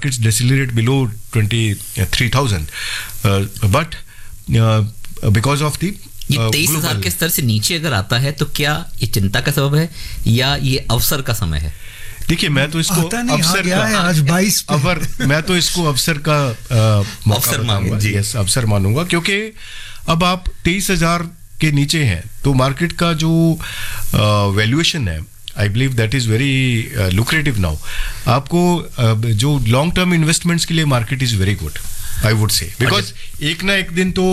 markets decelerate below 23,000. But because of the ये 23,000 के स्तर से नीचे अगर आता है तो क्या ये चिंता का सबब है या ये अवसर का समय है? देखिए, मैं तो इसको अवसर का आज 22 मैं तो इसको अवसर का अवसर मानूंगा, क्योंकि अब आप 23,000 के नीचे हैं तो मार्केट का जो वैल्यूएशन है, I believe that is very lucrative now. आपको जो लॉन्ग टर्म इन्वेस्टमेंट्स के लिए market is very good, I would say, because एक ना एक दिन तो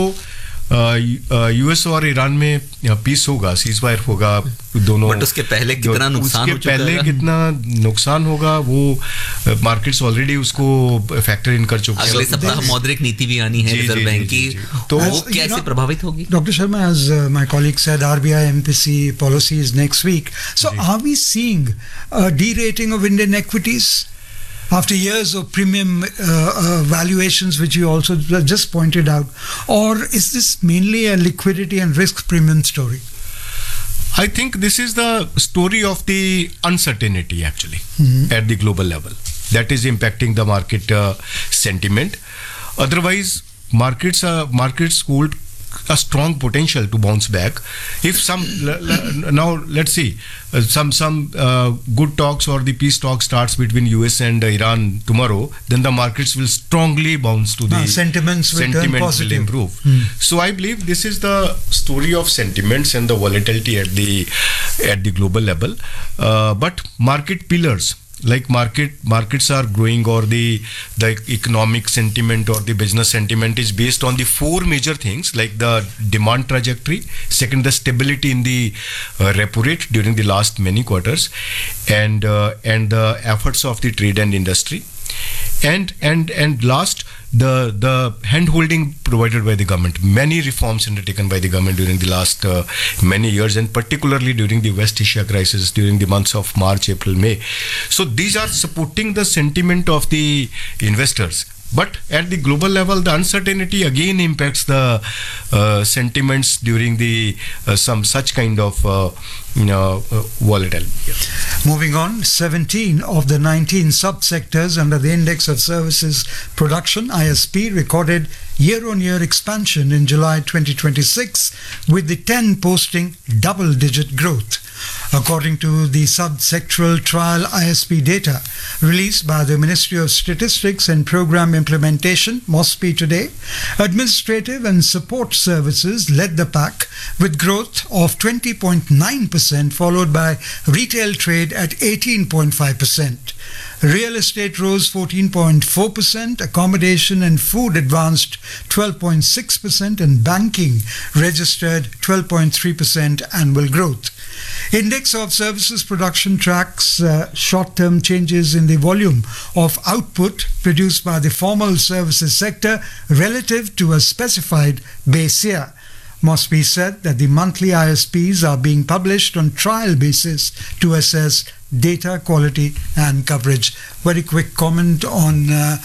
यूएस और ईरान में पीस होगा, सीजफायर होगा दोनों. बट उसके पहले कितना नुकसान हो चुका है, पहले कितना नुकसान होगा वो मार्केट्स ऑलरेडी उसको फैक्टर इन कर चुके हैं. अगले सप्ताह मौद्रिक नीति भी आनी है रिजर्व बैंक की, तो वो कैसे प्रभावित होगी? Dr. Sharma, as my colleague said, RBI MPC policy is next week. So are we seeing a derating of Indian equities after years of premium valuations, which you also just pointed out, or is this mainly a liquidity and risk premium story? I think this is the story of the uncertainty actually at the global level that is impacting the market sentiment. Otherwise, markets hold a strong potential to bounce back if some now let's see some good talks or the peace talk starts between US and Iran tomorrow, then the markets will strongly bounce to the sentiments will improve. So I believe this is the story of sentiments and the volatility at the global level, but market pillars like markets are growing, or the economic sentiment or the business sentiment is based on the four major things, like the demand trajectory, second the stability in the repo rate during the last many quarters, and the efforts of the trade and industry, and last the hand holding provided by the government. Many reforms undertaken by the government during the last many years, and particularly during the West Asia crisis during the months of March, April, May. So these are supporting the sentiment of the investors. But at the global level, the uncertainty again impacts the sentiments during the some such kind of volatile. Yeah. Moving on, 17 of the 19 subsectors under the Index of Services Production (ISP) recorded year-on-year expansion in July 2026, with the 10 posting double-digit growth. According to the subsectoral trial ISP data released by the Ministry of Statistics and Program Implementation (MOSPI) today, administrative and support services led the pack with growth of 20.9%, followed by retail trade at 18.5%. Real estate rose 14.4%, accommodation and food advanced 12.6%, and banking registered 12.3% annual growth. Index of Services Production tracks short-term changes in the volume of output produced by the formal services sector relative to a specified base year. MOSPI said that the monthly ISPs are being published on trial basis to assess data quality and coverage. Very quick comment on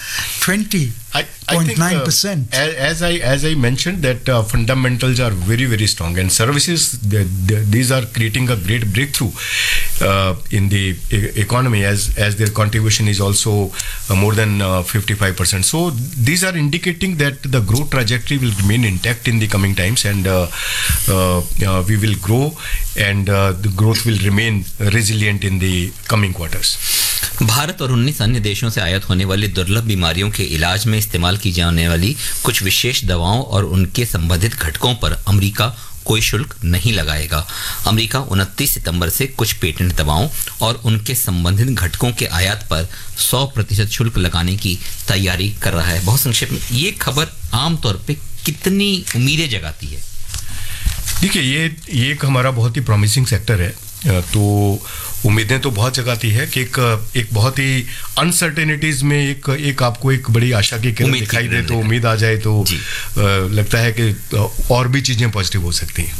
20.9%. As I mentioned, that fundamentals are very, very strong, and services, these are creating a great breakthrough in the economy, as their contribution is also more than 55%. So these are indicating that the growth trajectory will remain intact in the coming times, and we will grow, and the growth will remain resilient in the coming quarters. Bharat और 19 अन्य देशों से आयात होने वाली दुर्लभ बीमारियों के इलाज में इस्तेमाल की जाने वाली कुछ विशेष दवाओं और उनके संबंधित घटकों पर अमेरिका कोई शुल्क नहीं लगाएगा. अमेरिका 29 सितंबर से कुछ पेटेंट दवाओं और उनके संबंधित घटकों के आयात पर 100% शुल्क लगाने की तैयारी कर रहा है. बहुत संक्षेप में, ये खबर आमतौर पे कितनी उम्मीदें जगाती है? देखिए, ये एक हमारा बहुत ही प्रॉमिसिंग सेक्टर है, तो उम्मीदें तो बहुत जगाती है कि एक बहुत ही अनसर्टेनिटीज में एक आपको एक बड़ी आशा की किरण दिखाई दे, तो उम्मीद आ जाए, तो लगता है कि और भी चीजें पॉजिटिव हो सकती हैं.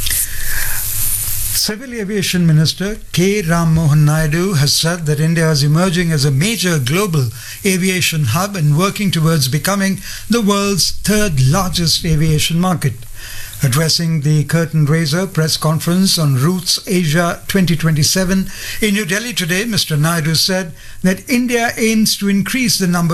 Civil Aviation Minister K. Ram Mohan Naidu has said that India is emerging as a major global aviation hub and working towards becoming the world's third largest aviation market. Addressing the curtain raiser press conference on Roots Asia 2027 in New Delhi today, Mr. Naidu said that India aims to increase the number